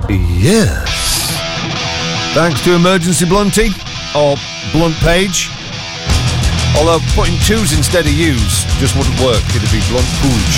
Yes. Thanks to Emergency Blunty, or Blunt Page. Although putting twos instead of U's just wouldn't work, it'd be Blunt Pooge.